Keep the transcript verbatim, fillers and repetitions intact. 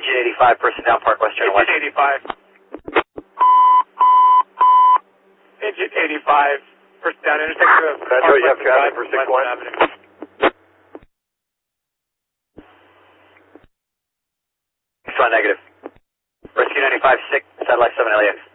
Engine eighty-five, person down, Park West, Channel West. Engine eighty-five. Engine eighty-five, person down, intersection of Park Metro, you have West traffic Drive, for six West one. Avenue. six one negative. Rescue ninety-five, six, satellite seven L A X.